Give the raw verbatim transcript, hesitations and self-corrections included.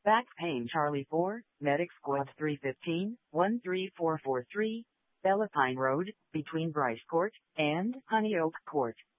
Back pain Charlie four, Medic Squad three fifteen, one three four four three, Bellapine Road, between Bryce Court and Honey Oak Court.